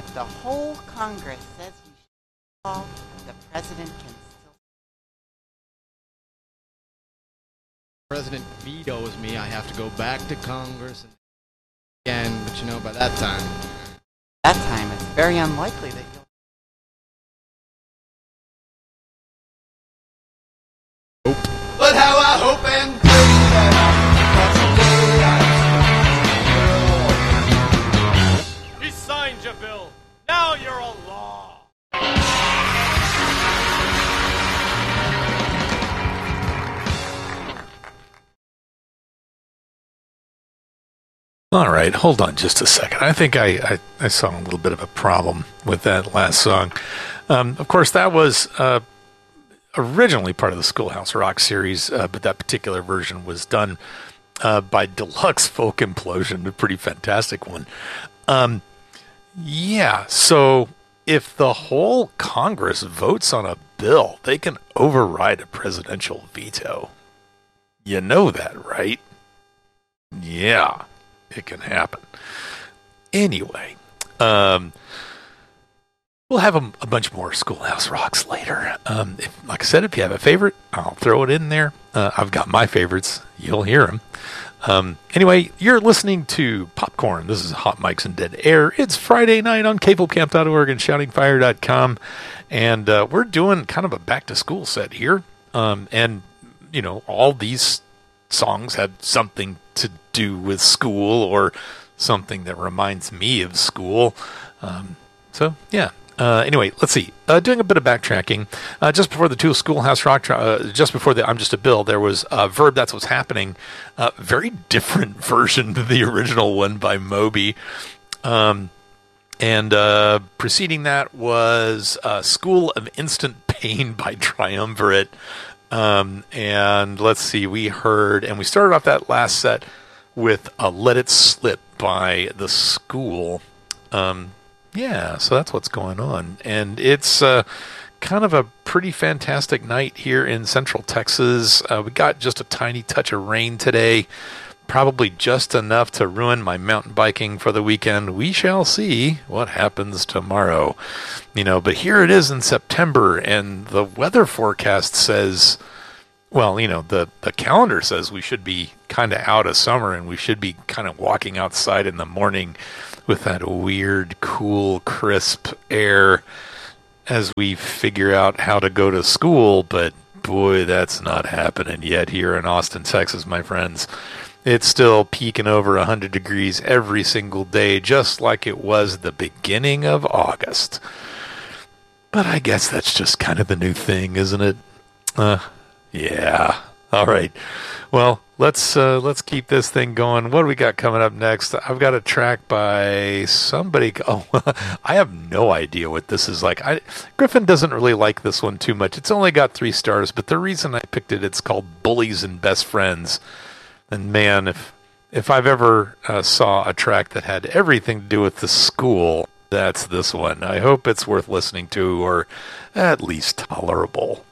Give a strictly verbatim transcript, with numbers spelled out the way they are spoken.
If the whole Congress says you should call, the president can still. The president vetoes me, I have to go back to Congress and again, but you know, by that time. That time, it's very unlikely that you'll. Nope. But how I hope and pray that I He signed your bill. Now you're a law. All right, hold on just a second. I think I, I, I saw a little bit of a problem with that last song. Um, of course, that was uh, originally part of the Schoolhouse Rock series, uh, but that particular version was done uh, by Deluxe Folk Implosion, a pretty fantastic one. Um, yeah, so if the whole Congress votes on a bill, they can override a presidential veto. You know that, right? Yeah. It can happen. Anyway, um, we'll have a, a bunch more Schoolhouse Rocks later. Um, if, like I said, if you have a favorite, I'll throw it in there. Uh, I've got my favorites. You'll hear them. Um, anyway, you're listening to Popcorn. This is Hot Mics and Dead Air. It's Friday night on Cable Camp dot org and Shouting Fire dot com. And uh, we're doing kind of a back-to-school set here. Um, and, you know, all these songs have something to do with school or something that reminds me of school. Um, so, yeah. Uh, anyway, let's see. Uh, doing a bit of backtracking. Uh, just before the two Schoolhouse Rock, tra- uh, just before the I'm Just a Bill, there was a Verb, That's What's Happening. Uh, very different version to the original one by Moby. Um, and uh, preceding that was uh, School of Instant Pain by Triumvirate. Um, and let's see, we heard, and we started off that last set with uh, Let It Slip by The School. Um, yeah, so that's what's going on. And it's uh, kind of a pretty fantastic night here in Central Texas. Uh, we got just a tiny touch of rain today, probably just enough to ruin my mountain biking for the weekend. We shall see what happens tomorrow. You know, but here it is in September, and the weather forecast says, well, you know, the, the calendar says we should be kind of out of summer, and we should be kind of walking outside in the morning with that weird, cool, crisp air as we figure out how to go to school. But boy, that's not happening yet here in Austin, Texas, my friends. It's still peaking over one hundred degrees every single day, just like it was the beginning of August. But I guess that's just kind of the new thing, isn't it? Uh, yeah. All right. Well, let's uh, let's keep this thing going. What do we got coming up next? I've got a track by somebody. Oh, I have no idea what this is like. I, Griffin doesn't really like this one too much. It's only got three stars, but the reason I picked it, it's called Bullies and Best Friends. And man, if if I've ever uh, saw a track that had everything to do with the school, that's this one. I hope it's worth listening to, or at least tolerable.